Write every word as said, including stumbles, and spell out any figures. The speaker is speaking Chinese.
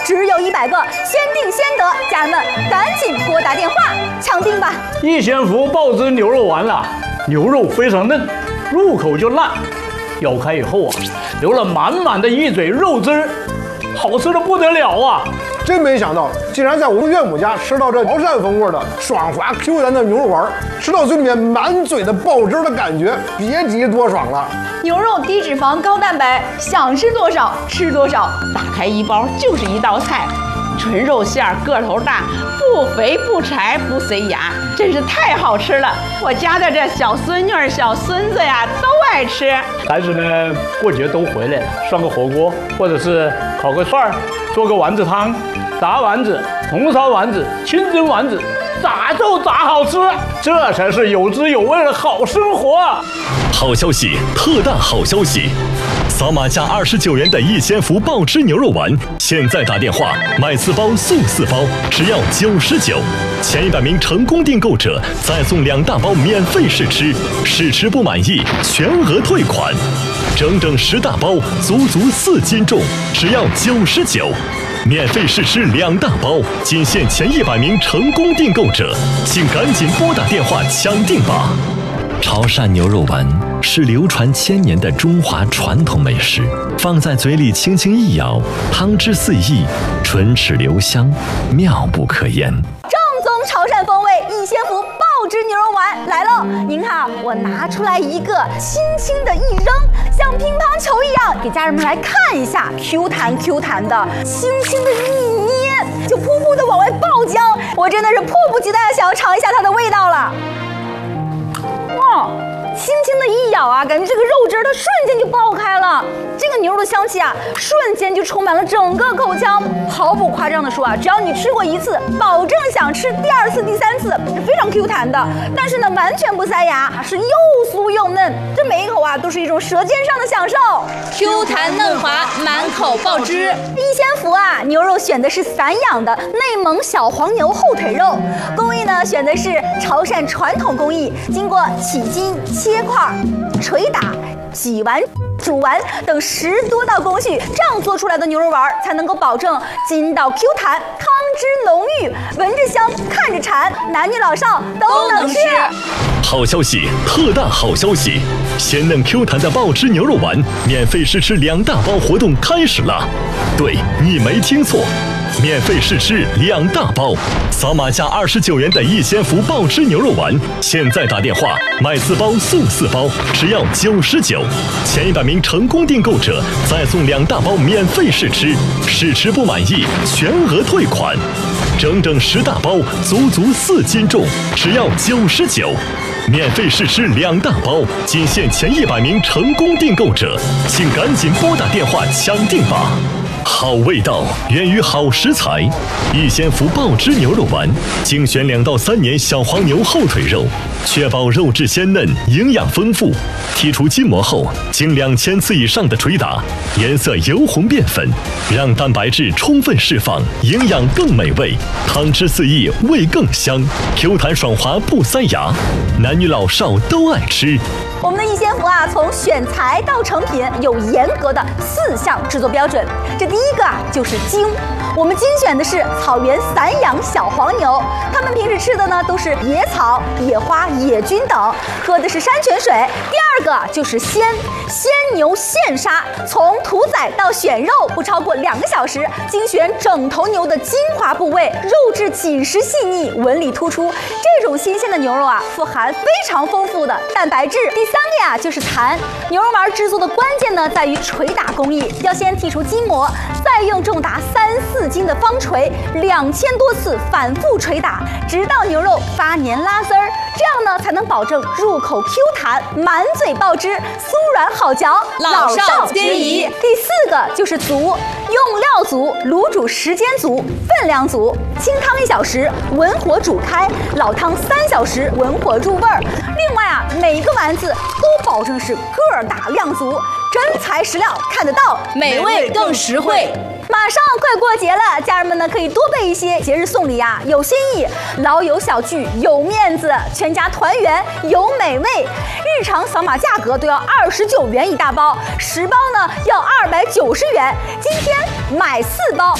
只有一百个，先订先得，家人们赶紧拨打电话抢订吧！ 逸仙福爆汁牛肉丸了，牛肉非常嫩，入口就烂，咬开以后啊，流了满满的一嘴肉汁儿，好吃的不得了啊！ 真没想到，竟然在我们岳母家吃到这潮汕风味的爽滑 Q 弹的牛肉丸，吃到嘴里面满嘴的爆汁的感觉，别提多爽了。 牛肉低脂肪高蛋白，想吃多少吃多少， 打开一包就是一道菜。纯肉馅儿，个头大，不肥不柴不塞牙，真是太好吃了！我家的这小孙女儿、小孙子呀都爱吃。 孩子呢，过节都回来了，涮个火锅，或者是烤个串儿，做个丸子汤，炸丸子、红烧丸子、清蒸丸子，咋就咋好吃，这才是有滋有味的好生活。 好消息，特大好消息！扫码价二十九元的逸仙福爆汁牛肉丸，现在打电话买四包送四包，只要九十九。前一百名成功订购者再送两大包免费试吃，试吃不满意全额退款。整整十大包，足足四斤重，只要九十九。免费试吃两大包，仅限前一百名成功订购者，请赶紧拨打电话抢订吧！潮汕牛肉丸是流传千年的中华传统美食，放在嘴里轻轻一咬，汤汁四溢，唇齿留香，妙不可言。 正宗潮汕风味逸仙福爆汁牛肉丸来喽！您看，我拿出来一个，轻轻的一扔，像乒乓球一样，给家人们来看一下 ，Q 弹 Q 弹的，轻轻的一捏，就噗噗的往外爆浆，我真的是迫不及待的想要尝一下它的味道了。哇，轻轻的一咬啊，感觉这个肉汁它瞬间就爆开了，这个牛肉的香气啊，瞬间就充满了整个口腔。毫不夸张的说啊，只要你吃过一次，保证想吃第二次、第三次，是非常 Q 弹的。但是呢，完全不塞牙，是又酥又嫩，这每一口啊都是一种舌尖上的享受。 Q 弹嫩滑，满口爆汁。 逸仙福啊，牛肉选的是散养的内蒙小黄牛后腿肉，工艺呢选的是潮汕传统工艺，经过起筋、切块、捶打、洗完、煮完等十多道工序，这样做出来的牛肉丸才能够保证筋道 Q 弹，汤汁浓郁，闻着香，看着馋，男女老少都能吃。 好消息，特大好消息！鲜嫩 Q 弹的爆汁牛肉丸免费试吃两大包活动开始了。对，你没听错，免费试吃两大包，扫码价二十九元的逸仙福爆汁牛肉丸，现在打电话买四包送四包，只要九十九。前一百名成功订购者再送两大包免费试吃，试吃不满意全额退款。整整十大包，足足四斤重，只要九十九。免费试吃两大包，仅限前一百名成功订购者，请赶紧拨打电话抢订吧！好味道源于好食材，逸仙福爆汁牛肉丸精选两到三年小黄牛后腿肉，确保肉质鲜嫩、营养丰富。剔除筋膜后，经两千次以上的捶打，颜色由红变粉，让蛋白质充分释放，营养更美味，汤汁四溢，味更香 ，Q 弹爽滑不塞牙，男女老少都爱吃。 我们的逸仙福啊，从选材到成品有严格的四项制作标准。这第一个啊，就是精。我们精选的是草原散养小黄牛，它们平时吃的呢都是野草、野花、野菌等，喝的是山泉水。第二个就是鲜，鲜牛现杀，从屠宰到选肉不超过两个小时，精选整头牛的精华部位，肉质紧实细腻，纹理突出。这种新鲜的牛肉啊，富含非常丰富的蛋白质。第三个呀，就是弹。牛肉丸制作的关键呢，在于捶打工艺，要先剔除筋膜，再用重达三四斤的方锤，两千多次反复捶打，直到牛肉发黏拉丝儿，这样呢才能保证入口 Q 弹，满嘴爆汁，酥软好嚼， 老少皆宜。 第四个就是足，用料足，卤煮时间足，分量足，清汤一小时，文火煮开，老汤三小时，文火入味儿。另外啊，每一个丸子都保证是个儿大量足，真材实料看得到， 美味更实惠。 马上快过节了，家人们呢可以多备一些节日送礼呀、啊，有新意，老友小聚有面子，全家团圆有美味。日常扫码价格都要二十九元一大包，十包呢要二百九十元。今天买四包